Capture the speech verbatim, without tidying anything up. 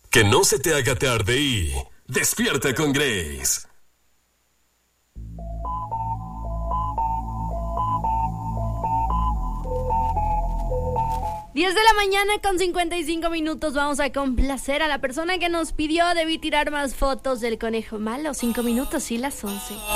Que no se te haga tarde y despierta con Grace. diez de la mañana con cincuenta y cinco minutos. Vamos a complacer a la persona que nos pidió. Debí tirar más fotos del conejo malo. Cinco minutos y las once.